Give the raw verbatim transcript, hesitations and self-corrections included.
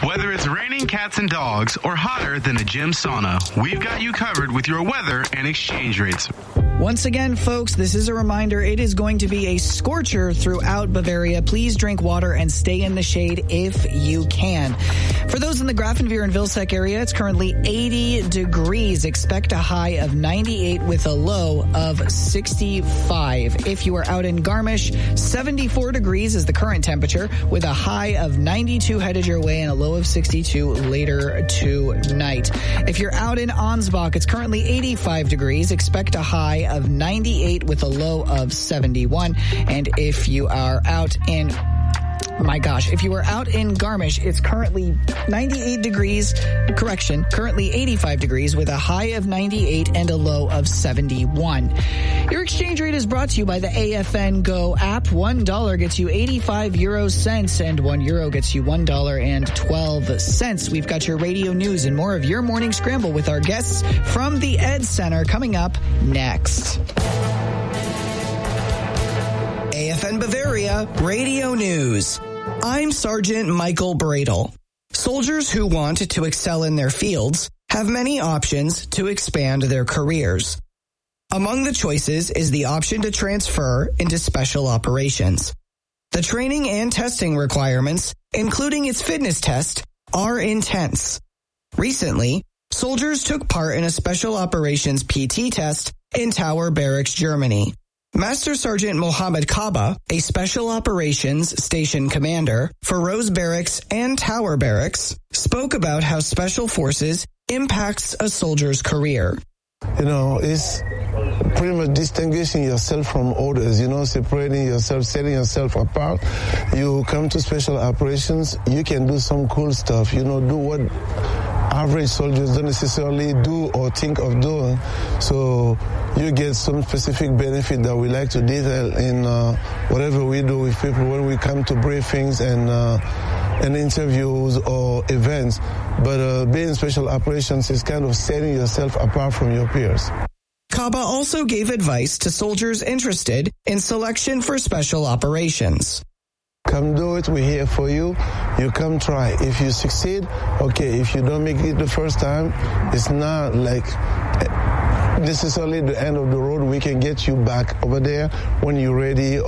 Whether it's raining cats and dogs or hotter than a gym sauna, we've got you covered with your weather and exchange rates. Once again, folks, this is a reminder. It is going to be a scorcher throughout Bavaria. Please drink water and stay in the shade if you can. For those in the Grafenwehr and Vilseck area, it's currently eighty degrees. Expect a high of ninety-eight with a low of sixty-five. If you are out in Garmisch, seventy-four degrees is the current temperature with a high of ninety-two headed your way and a low of sixty-two later tonight. If you're out in Ansbach, it's currently eighty-five degrees. Expect a high of ninety-eight with a low of seventy-one. And if you are out in My gosh, if you are out in Garmisch, it's currently ninety-eight degrees, correction, currently eighty-five degrees with a high of ninety-eight and a low of seventy-one. Your exchange rate is brought to you by the A F N Go app. One dollar gets you eighty-five euro cents and one euro gets you one dollar and twelve cents. We've got your radio news and more of your morning scramble with our guests from the Ed Center coming up next. A F N Bavaria Radio News. I'm Sergeant Michael Bradle. Soldiers who want to excel in their fields have many options to expand their careers. Among the choices is the option to transfer into special operations. The training and testing requirements, including its fitness test, are intense. Recently, soldiers took part in a special operations P T test in Tower Barracks, Germany. Master Sergeant Mohammed Kaba, a Special Operations Station Commander for Rose Barracks and Tower Barracks, spoke about how Special Forces impacts a soldier's career. You know, it's pretty much distinguishing yourself from others, you know, separating yourself, setting yourself apart. You come to Special Operations, you can do some cool stuff, you know, do what average soldiers don't necessarily do or think of doing. So you get some specific benefit that we like to detail in uh, whatever we do with people when we come to briefings and uh, and interviews or events. But uh, being in Special Operations is kind of setting yourself apart from your peers. Kaba also gave advice to soldiers interested in selection for Special Operations. Come do it, we're here for you. You come try. If you succeed, okay. If you don't make it the first time, it's not like necessarily the end of the road. We can get you back over there when you're ready.